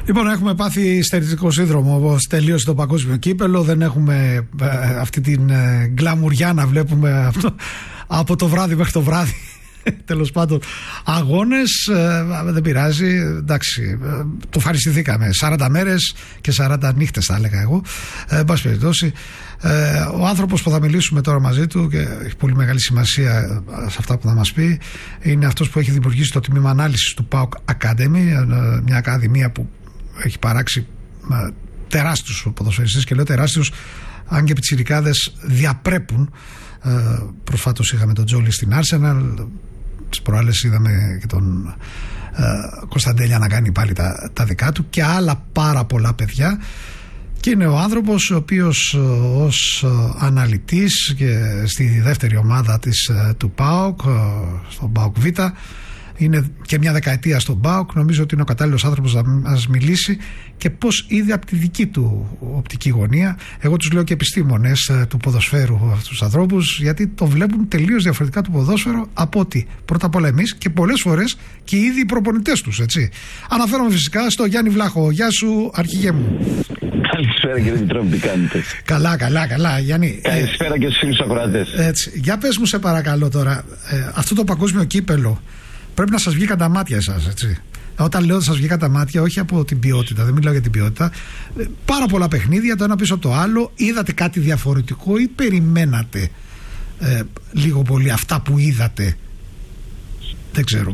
Λοιπόν, έχουμε πάθει στερητικό σύνδρομο. Όπως τελείωσε το παγκόσμιο κύπελο, δεν έχουμε αυτή την γκλαμουριά να βλέπουμε αυτό από το βράδυ μέχρι το βράδυ. Τέλος πάντων, αγώνες, δεν πειράζει. Εντάξει, το ευχαριστηθήκαμε. 40 μέρες και 40 νύχτες, θα έλεγα εγώ. Εν πάση περιπτώσει, ο άνθρωπος που θα μιλήσουμε τώρα μαζί του και έχει πολύ μεγάλη σημασία σε αυτά που θα μας πει, είναι αυτός που έχει δημιουργήσει το τμήμα ανάλυσης του PAOK Academy, μια ακαδημία που έχει παράξει τεράστιους ποδοσφαιριστές, και λέω τεράστιους αν και πιτσιρικάδες διαπρέπουν. Προσφάτως είχαμε τον Τζόλι στην Arsenal, τις προάλλες είδαμε και τον Κωνσταντέλια να κάνει πάλι τα δικά του και άλλα πάρα πολλά παιδιά, και είναι ο άνθρωπος ο οποίος ως αναλυτής και στη δεύτερη ομάδα του ΠΑΟΚ, στον ΠΑΟΚ Β, είναι και μια δεκαετία στον ΠΑΟΚ, νομίζω ότι είναι ο κατάλληλος άνθρωπος να μας μιλήσει και πώς είδε από τη δική του οπτική γωνία. Εγώ τους λέω και επιστήμονες του ποδοσφαίρου αυτούς τους ανθρώπους, γιατί το βλέπουν τελείως διαφορετικά το ποδόσφαιρο από ότι πρώτα απ' όλα εμείς και πολλές φορές και ήδη οι προπονητές τους, έτσι. Αναφέρομαι φυσικά στο Γιάννη Βλάχο. Γεια σου, αρχηγέ μου. Καλησπέρα κύριε Μητρόπη, τι κάνετε? Καλά, Γιάννη. Καλησπέρα και στους φίλους ακροατές. Για πες μου σε παρακαλώ τώρα, αυτό το παγκόσμιο κύπελο πρέπει να σας βγει κατά μάτια εσάς, έτσι. Όταν λέω ότι σας βγει κατά μάτια, όχι από την ποιότητα, δεν μιλάω για την ποιότητα. Πάρα πολλά παιχνίδια, το ένα πίσω από το άλλο. Είδατε κάτι διαφορετικό ή περιμένατε λίγο πολύ αυτά που είδατε? Δεν ξέρω.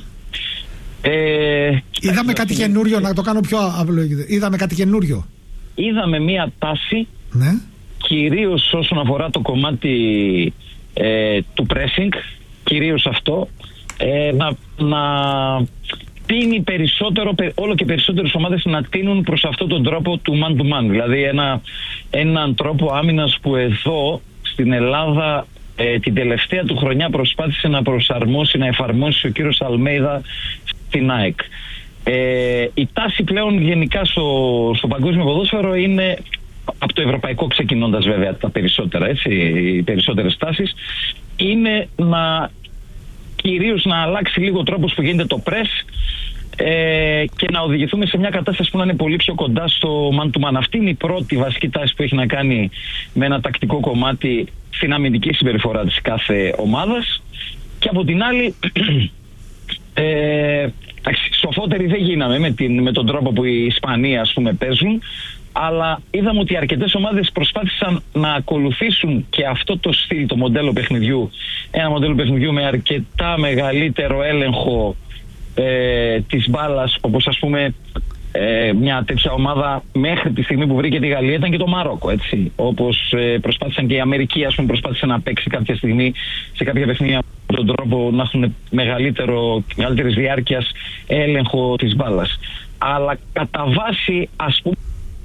Είδαμε κάτι καινούριο, να το κάνω πιο απλό. Είδαμε κάτι καινούριο. Είδαμε μία τάση, ναι, κυρίως όσον αφορά το κομμάτι του pressing, κυρίως αυτό, να τίνει περισσότερο, όλο και περισσότερες ομάδες να τίνουν προς αυτόν τον τρόπο του man to man, δηλαδή έναν τρόπο άμυνας που εδώ στην Ελλάδα την τελευταία του χρονιά προσπάθησε να προσαρμόσει, να εφαρμόσει ο κύριος Αλμέιδα στην ΑΕΚ. Η τάση πλέον γενικά στο παγκόσμιο ποδόσφαιρο είναι, από το ευρωπαϊκό ξεκινώντας βέβαια τα περισσότερα, έτσι, οι περισσότερες τάσεις, είναι κυρίως να αλλάξει λίγο ο τρόπος που γίνεται το press και να οδηγηθούμε σε μια κατάσταση που να είναι πολύ πιο κοντά στο man to man. Αυτή είναι η πρώτη βασική τάση που έχει να κάνει με ένα τακτικό κομμάτι στην αμυντική συμπεριφορά της κάθε ομάδας, και από την άλλη σοφότεροι δεν γίναμε με τον τρόπο που οι Ισπανοί, ας πούμε, παίζουν, αλλά είδαμε ότι αρκετές ομάδες προσπάθησαν να ακολουθήσουν και αυτό το στυλ, το μοντέλο παιχνιδιού, ένα μοντέλο παιχνιδιού με αρκετά μεγαλύτερο έλεγχο της μπάλας, όπως ας πούμε μια τέτοια ομάδα μέχρι τη στιγμή που βρήκε τη Γαλλία ήταν και το Μαρόκο, έτσι, όπως προσπάθησαν και η Αμερική, ας πούμε, προσπάθησε να παίξει κάποια στιγμή σε κάποια παιχνίδια με τον τρόπο να έχουν μεγαλύτερης διάρκειας έλεγχο της μπάλας. Αλλά κατά βάση, ας πούμε,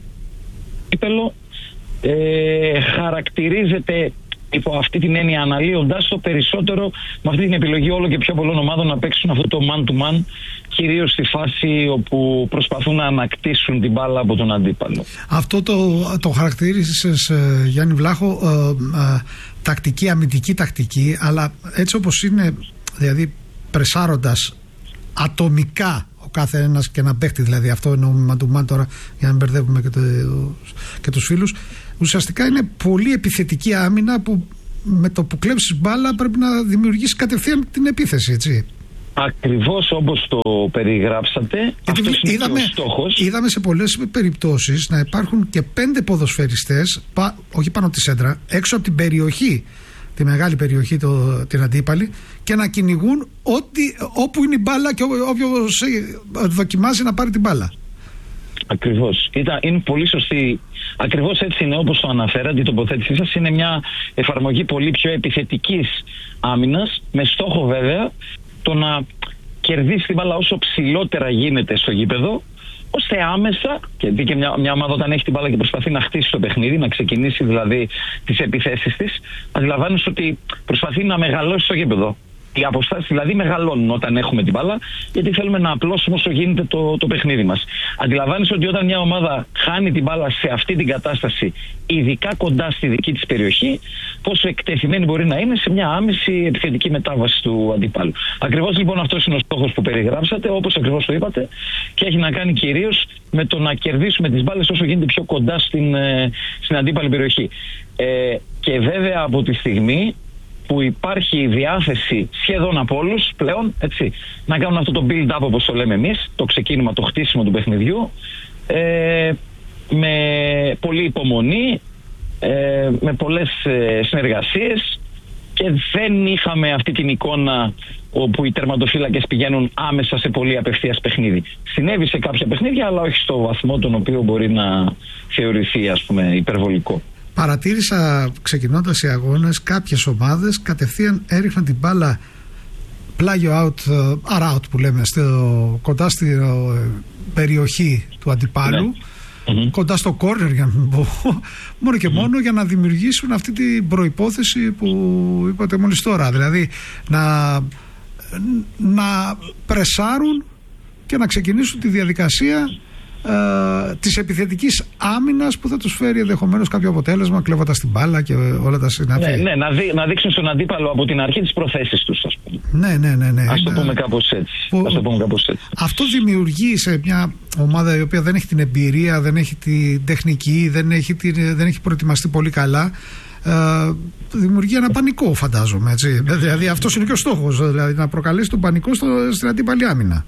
χαρακτηρίζεται υπό αυτή την έννοια, αναλύοντας το περισσότερο με αυτή την επιλογή όλο και πιο πολλών ομάδων να παίξουν αυτό το man to man, κυρίως στη φάση όπου προσπαθούν να ανακτήσουν την μπάλα από τον αντίπαλο. Αυτό το χαρακτήρισες, Γιάννη Βλάχο, τακτική, αμυντική τακτική, αλλά έτσι όπως είναι, δηλαδή πρεσάροντας ατομικά ο κάθε ένας και ένα παίχτη, δηλαδή αυτό εννοούμε man to man τώρα, για να μην μπερδεύουμε και τους φίλους. Ουσιαστικά είναι πολύ επιθετική άμυνα που με το που κλέψεις μπάλα πρέπει να δημιουργήσει κατευθείαν την επίθεση, έτσι. Ακριβώς όπως το περιγράψατε. Αυτός είναι και ο στόχος. Είδαμε σε πολλές περιπτώσεις να υπάρχουν και 5 ποδοσφαιριστές, όχι πάνω από τη σέντρα, έξω από την περιοχή, τη μεγάλη περιοχή, την αντίπαλη, και να κυνηγούν όπου είναι η μπάλα και όποιος δοκιμάζει να πάρει την μπάλα. Ακριβώς. Είναι πολύ σωστή. Ακριβώς έτσι είναι, όπως το αναφέρατε. Η τοποθέτησή σας είναι μια εφαρμογή πολύ πιο επιθετικής άμυνας, με στόχο βέβαια το να κερδίσει την μπάλα όσο ψηλότερα γίνεται στο γήπεδο, ώστε άμεσα, και μια ομάδα όταν έχει την μπάλα και προσπαθεί να χτίσει το παιχνίδι, να ξεκινήσει δηλαδή τις επιθέσεις της, αντιλαμβάνεσαι ότι προσπαθεί να μεγαλώσει το γήπεδο. Οι αποστάσεις δηλαδή μεγαλώνουν όταν έχουμε την μπάλα, γιατί θέλουμε να απλώσουμε όσο γίνεται το παιχνίδι μας. Αντιλαμβάνεσαι ότι όταν μια ομάδα χάνει την μπάλα σε αυτή την κατάσταση, ειδικά κοντά στη δική της περιοχή, πόσο εκτεθειμένη μπορεί να είναι σε μια άμεση επιθετική μετάβαση του αντίπαλου. Ακριβώς λοιπόν αυτός είναι ο στόχος που περιγράψατε, όπως ακριβώς το είπατε, και έχει να κάνει κυρίως με το να κερδίσουμε τις μπάλες όσο γίνεται πιο κοντά στην αντίπαλη περιοχή. Και βέβαια από τη στιγμή που υπάρχει διάθεση σχεδόν από όλους πλέον, έτσι, να κάνουν αυτό το build-up όπως το λέμε εμείς, το ξεκίνημα, το χτίσιμο του παιχνιδιού, με πολλή υπομονή, με πολλές συνεργασίες, και δεν είχαμε αυτή την εικόνα όπου οι τερματοφύλακες πηγαίνουν άμεσα σε πολύ απευθείας παιχνίδι. Συνέβη σε κάποια παιχνίδια, αλλά όχι στο βαθμό τον οποίο μπορεί να θεωρηθεί, ας πούμε, υπερβολικό. Παρατήρησα ξεκινώντας οι αγώνες κάποιες ομάδες κατευθείαν έριχναν την μπάλα πλάγιο out που λέμε, κοντά στην περιοχή του αντιπάλου, κοντά στο corner, για να μην πω, μόνο και μόνο για να δημιουργήσουν αυτή την προϋπόθεση που είπατε μόλις τώρα, δηλαδή να πρεσάρουν και να ξεκινήσουν τη διαδικασία της επιθετικής άμυνας που θα τους φέρει ενδεχομένως κάποιο αποτέλεσμα, κλέβοντας την μπάλα και όλα τα συναφή. Ναι, να δείξουν στον αντίπαλο από την αρχή τις προθέσεις τους, ας πούμε. Ναι. Ας το πούμε κάπως έτσι. Αυτό δημιουργεί σε μια ομάδα η οποία δεν έχει την εμπειρία, δεν έχει την τεχνική, δεν έχει προετοιμαστεί πολύ καλά, δημιουργεί ένα πανικό, φαντάζομαι, έτσι. Δηλαδή αυτός είναι και ο στόχος, δηλαδή να προκαλέσει τον πανικό στην αντίπαλη άμυνα.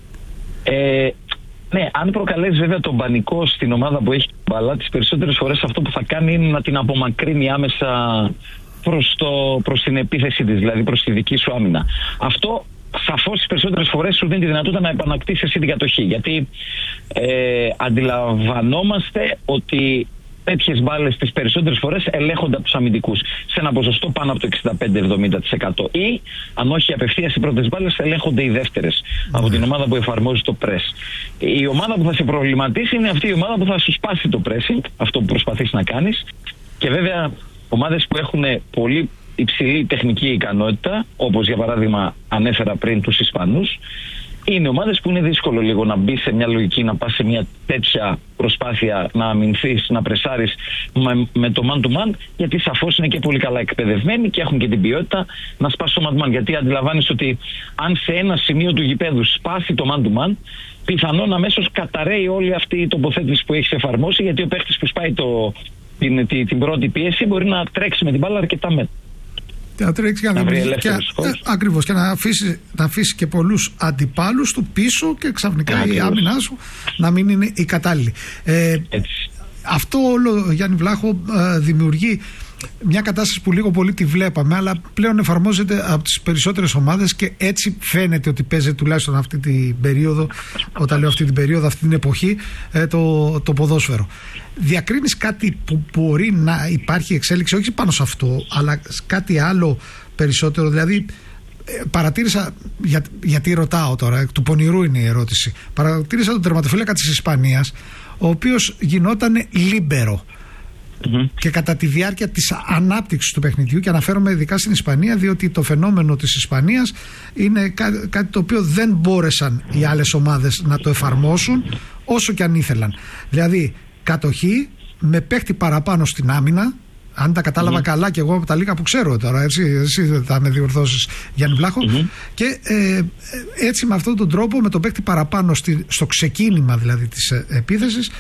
Ναι, αν προκαλέσει βέβαια τον πανικό στην ομάδα που έχει την μπάλα, τις περισσότερες φορές αυτό που θα κάνει είναι να την απομακρύνει άμεσα προς την επίθεση της, δηλαδή προς τη δική σου άμυνα. Αυτό σαφώς τις περισσότερες φορές σου δίνει τη δυνατότητα να επανακτήσεις εσύ την κατοχή, γιατί αντιλαμβανόμαστε ότι τέτοιες μπάλες τις περισσότερες φορές ελέγχονται από τους αμυντικούς σε ένα ποσοστό πάνω από το 65-70%, ή αν όχι απευθείας οι πρώτες μπάλες ελέγχονται οι δεύτερες από την ομάδα που εφαρμόζει το press. Η ομάδα που θα σε προβληματίσει είναι αυτή η ομάδα που θα σου σπάσει το pressing, αυτό που προσπαθείς να κάνεις, και βέβαια ομάδες που έχουν πολύ υψηλή τεχνική ικανότητα, όπως για παράδειγμα ανέφερα πριν τους Ισπανούς, είναι ομάδες που είναι δύσκολο λίγο να μπει σε μια λογική, να πας σε μια τέτοια προσπάθεια να αμυνθείς, να πρεσάρεις με το man to man, γιατί σαφώς είναι και πολύ καλά εκπαιδευμένοι και έχουν και την ποιότητα να σπάσει το man to man. Γιατί αντιλαμβάνεις ότι αν σε ένα σημείο του γηπέδου σπάσει το man to man, πιθανόν αμέσως καταραίει όλη αυτή η τοποθέτηση που έχεις εφαρμόσει, γιατί ο παίχτης που σπάει την πρώτη πίεση μπορεί να τρέξει με την μπάλα αρκετά μέτρα. Ακριβώς, και να αφήσει και πολλούς αντιπάλους του πίσω και ξαφνικά η άμυνά σου να μην είναι η κατάλληλη. Αυτό όλο, Γιάννη Βλάχο, δημιουργεί μια κατάσταση που λίγο πολύ τη βλέπαμε, αλλά πλέον εφαρμόζεται από τις περισσότερες ομάδες και έτσι φαίνεται ότι παίζει τουλάχιστον αυτή την περίοδο, όταν λέω αυτή την περίοδο, αυτή την εποχή, το ποδόσφαιρο. Διακρίνεις κάτι που μπορεί να υπάρχει εξέλιξη, όχι πάνω σε αυτό, αλλά κάτι άλλο περισσότερο? Δηλαδή παρατήρησα, γιατί ρωτάω τώρα, εκ του πονηρού είναι η ερώτηση, παρατήρησα τον τερματοφύλακα της Ισπανίας, ο οποίος γινόταν λίμπερο. Και κατά τη διάρκεια της ανάπτυξης του παιχνιδιού, και αναφέρομαι ειδικά στην Ισπανία, διότι το φαινόμενο της Ισπανίας είναι κάτι το οποίο δεν μπόρεσαν οι άλλες ομάδες να το εφαρμόσουν όσο και αν ήθελαν. Δηλαδή κατοχή με παίχτη παραπάνω στην άμυνα, αν τα κατάλαβα καλά και εγώ από τα λίγα που ξέρω τώρα, εσύ θα με διορθώσεις, Γιάννη Βλάχο, και έτσι με αυτόν τον τρόπο, με τον παίχτη παραπάνω στο ξεκίνημα δηλαδή της επίθεσης,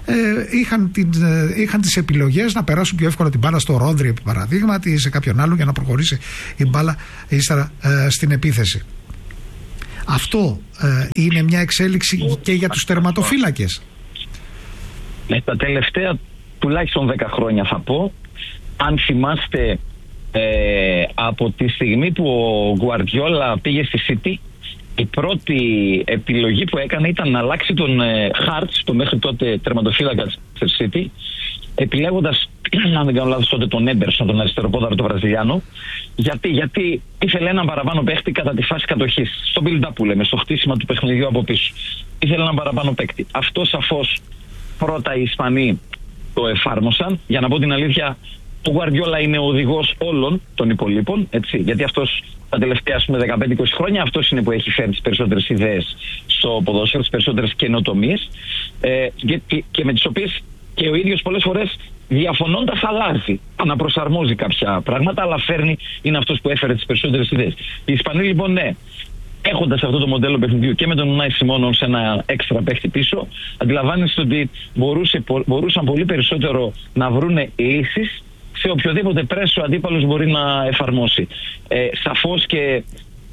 είχαν τις επιλογές να περάσουν πιο εύκολα την μπάλα στο Ρόνδρι, επί παραδείγματι, ή σε κάποιον άλλο, για να προχωρήσει η μπάλα ύστερα στην επίθεση. Αυτό είναι μια εξέλιξη και για τους τερματοφύλακες. Τα τελευταία τουλάχιστον 10 χρόνια θα πω, αν θυμάστε, από τη στιγμή που ο Γκουαρδιόλα πήγε στη City, η πρώτη επιλογή που έκανε ήταν να αλλάξει τον Χάρτς, το μέχρι τότε τερματοφύλακα της City, επιλέγοντας, αν δεν κάνω λάθος, τότε τον Έμπερσον, τον αριστεροπόδαρο, τον Βραζιλιάνο. Γιατί ήθελε έναν παραπάνω παίκτη κατά τη φάση κατοχής, στο build-up που λέμε, στο χτίσιμο του παιχνιδιού από πίσω. Ήθελε έναν παραπάνω παίκτη. Αυτό σαφώς πρώτα οι Ισπανοί το εφάρμοσαν. Για να πω την αλήθεια, Ο Γκουαρδιόλα είναι ο οδηγός όλων των υπολείπων, έτσι, γιατί αυτός τα τελευταία 15-20 χρόνια αυτός είναι που έχει φέρει τις περισσότερες ιδέες στο ποδόσφαιρο, τις περισσότερες καινοτομίες, και με τις οποίες και ο ίδιος πολλές φορές διαφωνώντας αλλάζει, αναπροσαρμόζει κάποια πράγματα, αλλά είναι αυτός που έφερε τις περισσότερες ιδέες. Οι Ισπανοί λοιπόν, ναι, έχοντας αυτό το μοντέλο παιχνιδιού και με τον Ουνάι Σιμών σε ένα έξτρα παίχτη πίσω, αντιλαμβάνεστε ότι μπορούσαν πολύ περισσότερο να βρούνε λύσεις σε οποιοδήποτε πρέσο ο αντίπαλος μπορεί να εφαρμόσει. Σαφώς και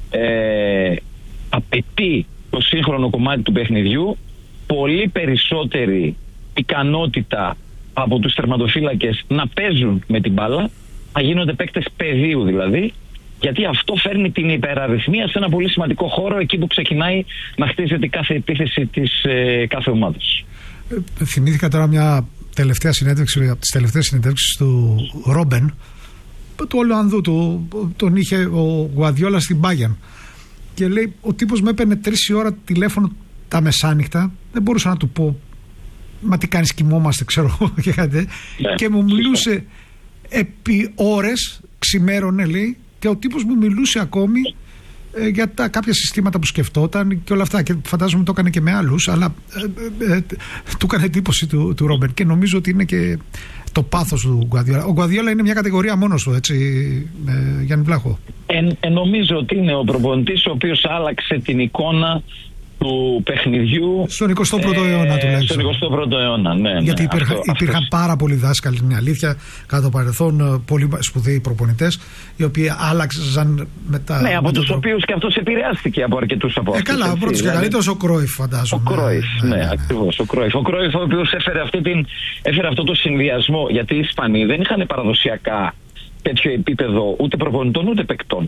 απαιτεί το σύγχρονο κομμάτι του παιχνιδιού πολύ περισσότερη ικανότητα από τους τερματοφύλακες να παίζουν με την μπάλα, να γίνονται παίκτες πεδίου δηλαδή, γιατί αυτό φέρνει την υπεραριθμία σε ένα πολύ σημαντικό χώρο, εκεί που ξεκινάει να χτίζεται κάθε επίθεση της κάθε ομάδας. Θυμήθηκα τώρα μια τελευταία συνέντευξη, από τις τελευταίες συνέντευξεις του Ρόμπεν, του Ολλανδού, τον είχε ο Γκουαρδιόλα στην Bayern, και λέει ο τύπος με έπαιρνε 3 η ώρα τηλέφωνο τα μεσάνυχτα, δεν μπορούσα να του πω μα τι κάνεις, κοιμόμαστε, ξέρω και μου μιλούσε επί ώρες, ξημέρωνε λέει, και ο τύπος μου μιλούσε ακόμη για κάποια συστήματα που σκεφτόταν και όλα αυτά, και φαντάζομαι το έκανε και με άλλους, αλλά του έκανε εντύπωση του Ρόμπερτ, και νομίζω ότι είναι και το πάθος του Γκουαρδιόλα. Ο Γκουαρδιόλα είναι μια κατηγορία μόνος του, έτσι, Γιάννη Βλάχο. Νομίζω ότι είναι ο προπονητής ο οποίος άλλαξε την εικόνα του παιχνιδιού στον 21ο αιώνα τουλάχιστον. Στον 21ο αιώνα, ναι. Γιατί υπήρχαν πάρα πολλοί δάσκαλοι, είναι αλήθεια, κατά το παρελθόν, πολύ σπουδαίοι προπονητές, οι οποίοι άλλαξαν μετά. Ναι, από τους οποίους και αυτός επηρεάστηκε από αρκετούς από αυτούς. Καλά, ο πρώτος και καλύτερος ο Κρόιφ, φαντάζομαι. Ο Κρόιφ, ναι, ακριβώς. Ο Κρόιφ, ο οποίος έφερε αυτό το συνδυασμό, γιατί οι Ισπανοί δεν είχαν παραδοσιακά τέτοιο επίπεδο ούτε προπονητών ούτε παικτών.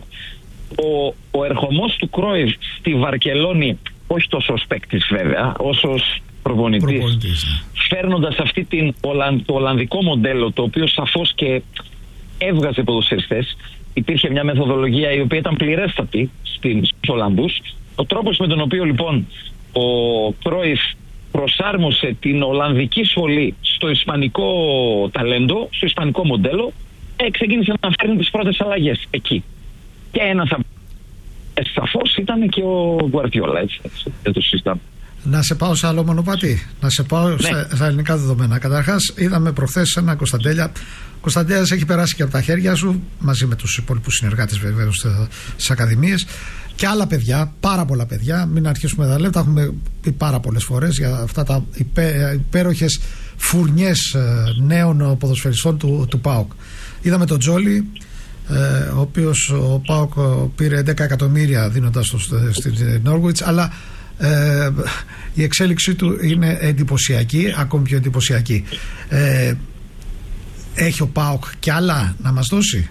Ο ερχομός του Κρόιφ στη Βαρκελόνη, όχι τόσο ως παίκτης βέβαια, όσο ως προπονητής, φέρνοντας το ολλανδικό μοντέλο, το οποίο σαφώς και έβγαζε ποδοσφαιριστές. Υπήρχε μια μεθοδολογία η οποία ήταν πληρέστατη στους Ολλανδούς. Ο τρόπος με τον οποίο λοιπόν ο Κρόιφ προσάρμοσε την Ολλανδική σχολή στο ισπανικό ταλέντο, στο ισπανικό μοντέλο, ξεκίνησε να φέρνει τις πρώτες αλλαγές εκεί. Και ένας από σαφώς ήταν και ο Γκουαρδιόλα, έτσι, δεν το συζητάμε. Να σε πάω σε άλλο μονοπάτι, να σε πάω στα ελληνικά δεδομένα. Καταρχάς, είδαμε προχθές ένα Κωνσταντέλια. Ο Κωνσταντέλιας έχει περάσει και από τα χέρια σου, μαζί με τους υπόλοιπους συνεργάτες βεβαίως στις ακαδημίες, και άλλα παιδιά, πάρα πολλά παιδιά. Μην αρχίσουμε να λέμε, τα έχουμε πει πάρα πολλές φορές για αυτά τα υπέροχες φουρνιές νέων ποδοσφαιριστών του ΠΑΟΚ. Είδαμε τον Τζόλι, ο οποίος ο ΠΑΟΚ πήρε 11 εκατομμύρια δίνοντας το στην Νόρουιτς, αλλά η εξέλιξή του είναι εντυπωσιακή, ακόμη πιο εντυπωσιακή. Έχει ο ΠΑΟΚ κι άλλα να μας δώσει?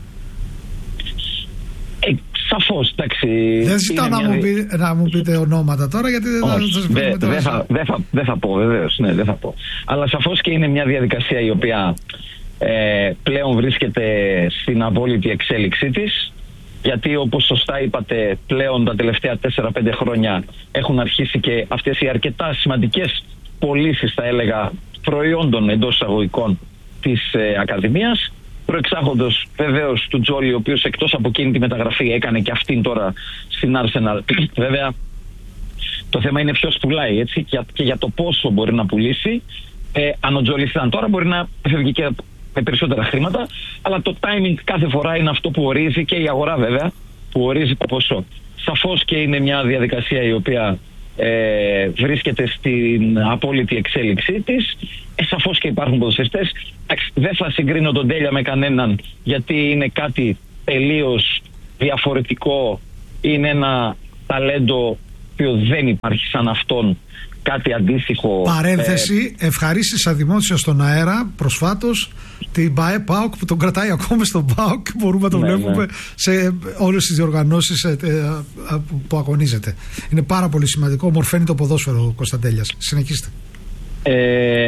Σαφώς, εντάξει. Δεν ζητάω να μου πείτε ονόματα τώρα, γιατί δεν θα πω, βεβαίως, ναι, δεν θα πω. Αλλά σαφώς και είναι μια διαδικασία η οποία πλέον βρίσκεται στην απόλυτη εξέλιξή της, γιατί όπως σωστά είπατε, πλέον τα τελευταία 4-5 χρόνια έχουν αρχίσει και αυτές οι αρκετά σημαντικές πωλήσεις, θα έλεγα, προϊόντων εντός εισαγωγικών της Ακαδημίας, προεξάρχοντος βεβαίως του Τζόλι, ο οποίος εκτός από εκείνη τη μεταγραφή έκανε και αυτήν τώρα στην Arsenal. Βέβαια το θέμα είναι ποιος πουλάει, έτσι, και για το πόσο μπορεί να πουλήσει. Αν ο Τζόλι ήταν τώρα, μπορεί να φεύγει και με περισσότερα χρήματα, αλλά το timing κάθε φορά είναι αυτό που ορίζει, και η αγορά βέβαια που ορίζει το ποσό. Σαφώς και είναι μια διαδικασία η οποία βρίσκεται στην απόλυτη εξέλιξή της. Σαφώς και υπάρχουν ποδοσφαιριστές. Δεν θα συγκρίνω τον Τέλια με κανέναν, γιατί είναι κάτι τελείως διαφορετικό. Είναι ένα ταλέντο που δεν υπάρχει σαν αυτόν κάτι αντίστοιχο. Παρένθεση, ευχαρίστησα δημόσια στον αέρα προσφάτως την ΠΑΟΚ, που τον κρατάει ακόμα στον ΠΑΟΚ, μπορούμε να το βλέπουμε σε όλες τις διοργανώσεις που αγωνίζεται. Είναι πάρα πολύ σημαντικό, μορφαίνει το ποδόσφαιρο ο Κωνσταντέλιας. Συνεχίστε.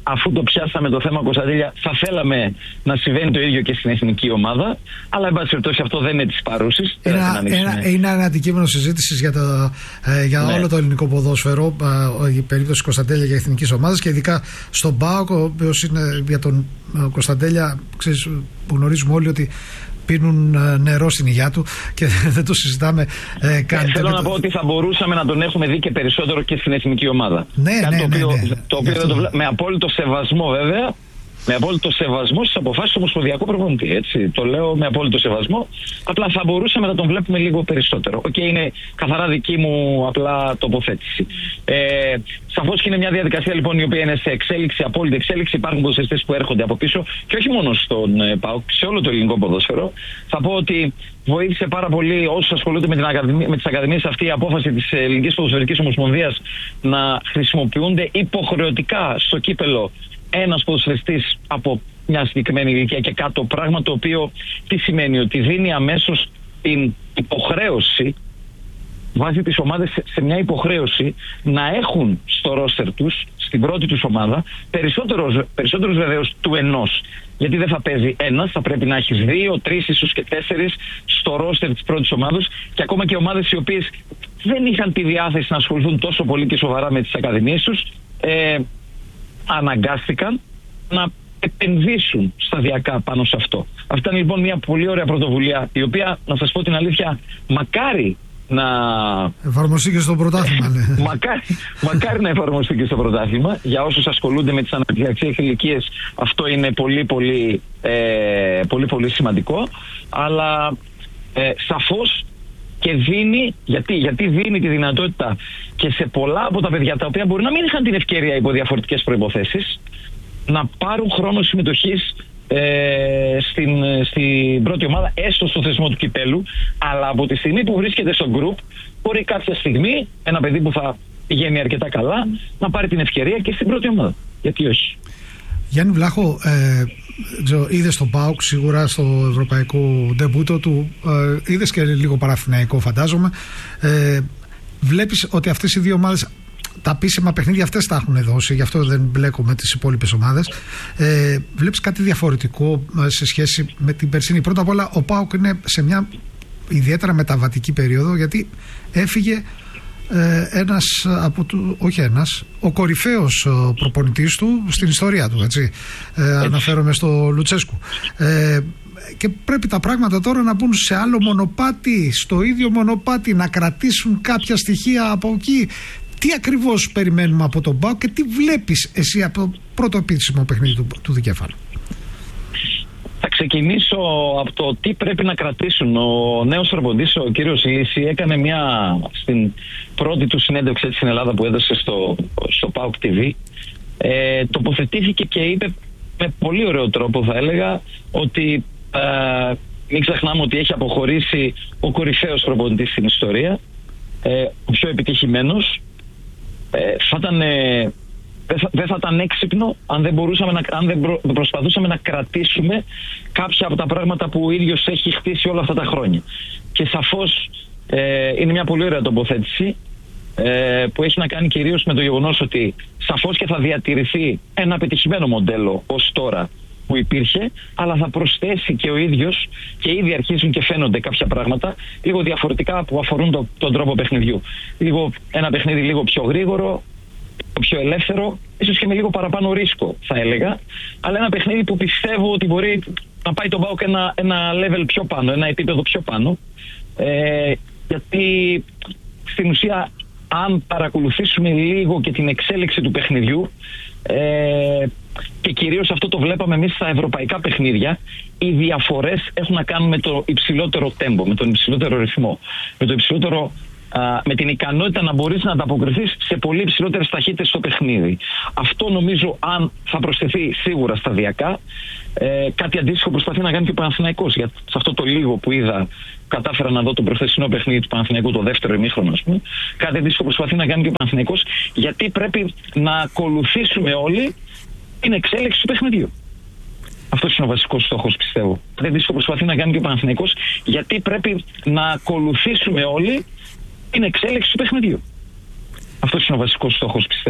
αφού το πιάσαμε το θέμα Κωνσταντέλια, θα θέλαμε να συμβαίνει το ίδιο και στην εθνική ομάδα. Αλλά εν πάση περιπτώσει αυτό δεν είναι της παρούσης. Είναι ένα αντικείμενο συζήτησης για όλο το ελληνικό ποδόσφαιρο, η περίπτωση Κωνσταντέλια για εθνικής ομάδας, και ειδικά στον ΠΑΟΚ, ο οποίος είναι για τον Κωνσταντέλια, ξέρεις, που γνωρίζουμε όλοι ότι πίνουν νερό στην υγειά του και δεν το συζητάμε καν. Θέλω να πω ότι θα μπορούσαμε να τον έχουμε δει και περισσότερο και στην εθνική ομάδα. Το οποίο δεν το με απόλυτο σεβασμό, βέβαια. Με απόλυτο σεβασμό στις αποφάσεις του ομοσπονδιακού προπονητή. Έτσι. Το λέω με απόλυτο σεβασμό. Απλά θα μπορούσαμε να τον βλέπουμε λίγο περισσότερο. Είναι καθαρά δική μου απλά τοποθέτηση. Σαφώς και είναι μια διαδικασία λοιπόν η οποία είναι σε εξέλιξη, απόλυτη εξέλιξη. Υπάρχουν ποδοσφαιριστές που έρχονται από πίσω και όχι μόνο στον ΠΑΟΚ, σε όλο το ελληνικό ποδόσφαιρο. Θα πω ότι βοήθησε πάρα πολύ όσους ασχολούνται με τις ακαδημίες αυτή η απόφαση της Ελληνικής Ποδοσφαιρικής Ομοσπονδίας να χρησιμοποιούνται υποχρεωτικά στο κύπελο ένας ποδοσφαιριστής από μια συγκεκριμένη ηλικία και κάτω, πράγμα το οποίο τι σημαίνει? Ότι δίνει αμέσως την υποχρέωση, βάζει τις ομάδες σε μια υποχρέωση να έχουν στο ρόστερ τους, στην πρώτη τους ομάδα, περισσότερους βεβαίως του ενός. Γιατί δεν θα παίζει ένας, θα πρέπει να έχεις 2, 3, ίσως και 4 στο ρόστερ της πρώτης ομάδας, και ακόμα και ομάδες οι οποίες δεν είχαν τη διάθεση να ασχοληθούν τόσο πολύ και σοβαρά με τις ακαδημίες τους, αναγκάστηκαν να επενδύσουν σταδιακά πάνω σε αυτό. Αυτή ήταν λοιπόν μια πολύ ωραία πρωτοβουλία, η οποία, να σας πω την αλήθεια, μακάρι να εφαρμοστεί και στο πρωτάθλημα. μακάρι να εφαρμοστεί και στο πρωτάθλημα. Για όσους ασχολούνται με τις αναπτυξιακές ηλικίες, αυτό είναι πολύ σημαντικό. Αλλά σαφώς και δίνει, γιατί δίνει τη δυνατότητα και σε πολλά από τα παιδιά τα οποία μπορεί να μην είχαν την ευκαιρία υπό διαφορετικές προϋποθέσεις να πάρουν χρόνο συμμετοχής στην πρώτη ομάδα, έστω στο θεσμό του κυπέλου, αλλά από τη στιγμή που βρίσκεται στο γκρουπ μπορεί κάποια στιγμή ένα παιδί που θα πηγαίνει αρκετά καλά να πάρει την ευκαιρία και στην πρώτη ομάδα. Γιατί όχι? Γιάννη Βλάχο, είδες τον ΠΑΟΚ σίγουρα στο ευρωπαϊκό ντεμπούτο του, είδες και λίγο Παναθηναϊκό φαντάζομαι. Βλέπεις ότι αυτές οι δύο ομάδες τα επίσημα παιχνίδια αυτές τα έχουν δώσει, γι' αυτό δεν μπλέκω με τις υπόλοιπες ομάδες. Βλέπεις κάτι διαφορετικό σε σχέση με την περσίνη? Πρώτα απ' όλα ο ΠΑΟΚ είναι σε μια ιδιαίτερα μεταβατική περίοδο, γιατί έφυγε ο κορυφαίος προπονητής του στην ιστορία του, έτσι. Αναφέρομαι στο Λουτσέσκου. Και πρέπει τα πράγματα τώρα να μπουν σε άλλο μονοπάτι, στο ίδιο μονοπάτι, να κρατήσουν κάποια στοιχεία από εκεί. Τι ακριβώς περιμένουμε από τον ΠΑΟΚ και τι βλέπεις εσύ από το πρώτο επίσημο παιχνίδι του δικέφαλου? Θα ξεκινήσω από το τι πρέπει να κρατήσουν. Ο νέος προπονητής, ο κύριος Λύση, έκανε στην πρώτη του συνέντευξη στην Ελλάδα που έδωσε στο PAOK TV, τοποθετήθηκε και είπε με πολύ ωραίο τρόπο, θα έλεγα, ότι μην ξεχνάμε ότι έχει αποχωρήσει ο κορυφαίος προπονητής στην ιστορία, ο πιο επιτυχημένος. Δεν θα ήταν έξυπνο αν δεν προσπαθούσαμε να κρατήσουμε κάποια από τα πράγματα που ο ίδιος έχει χτίσει όλα αυτά τα χρόνια. Και σαφώς είναι μια πολύ ωραία τοποθέτηση που έχει να κάνει κυρίως με το γεγονός ότι σαφώς και θα διατηρηθεί ένα επιτυχημένο μοντέλο ως τώρα που υπήρχε, αλλά θα προσθέσει και ο ίδιος, και ήδη αρχίζουν και φαίνονται κάποια πράγματα λίγο διαφορετικά που αφορούν τον τρόπο παιχνιδιού. Ένα παιχνίδι λίγο πιο γρήγορο, πιο ελεύθερο, ίσως και με λίγο παραπάνω ρίσκο, θα έλεγα, αλλά ένα παιχνίδι που πιστεύω ότι μπορεί να πάει τον ΠΑΟΚ ένα level πιο πάνω, ένα επίπεδο πιο πάνω, γιατί στην ουσία αν παρακολουθήσουμε λίγο και την εξέλιξη του παιχνιδιού, και κυρίως αυτό το βλέπαμε εμείς στα ευρωπαϊκά παιχνίδια, οι διαφορές έχουν να κάνουν με το υψηλότερο τέμπο, με τον υψηλότερο ρυθμό, με την ικανότητα να μπορείς να ανταποκριθείς σε πολύ υψηλότερες ταχύτητες στο παιχνίδι. Αυτό νομίζω, αν θα προσθεθεί σίγουρα σταδιακά, κάτι αντίστοιχο προσπαθεί να κάνει και ο Παναθηναϊκός. Σε αυτό το λίγο που είδα, κατάφερα να δω το προχθεσινό παιχνίδι του Παναθηναϊκού, το δεύτερο ημίχρονο, ας πούμε. Κάτι αντίστοιχο προσπαθεί να κάνει και ο Παναθηναϊκός, γιατί πρέπει να ακολουθήσουμε όλοι την εξέλιξη του παιχνιδιού. Αυτός είναι ο βασικός στόχος, πιστεύω. Κάτι αντίστοιχο προσπαθεί να κάνει και ο Παναθηναϊκός, γιατί πρέπει να ακολουθήσουμε όλοι την εξέλιξη του παιχνιδιού. Αυτός είναι ο βασικός στόχος, πιστεύω.